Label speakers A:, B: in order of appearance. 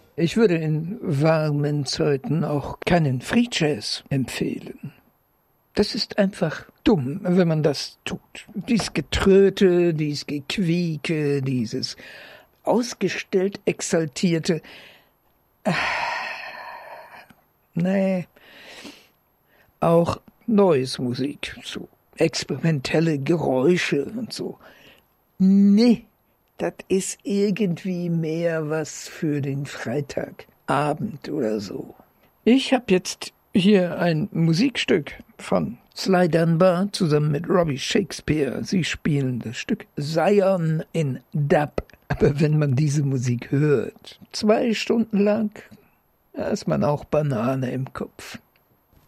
A: Ich würde in warmen Zeiten auch keinen Free Jazz empfehlen. Das ist einfach dumm, wenn man das tut. Dies Getröte, dies Gequieke, dieses ausgestellt Exaltierte. Nee. Auch Noise Musik, so experimentelle Geräusche und so. Nee, das ist irgendwie mehr was für den Freitagabend oder so. Ich habe jetzt hier ein Musikstück von Sly Dunbar zusammen mit Robbie Shakespeare. Sie spielen das Stück Zion in Dub. Aber wenn man diese Musik hört, 2 Stunden lang, da ist man auch Banane im Kopf.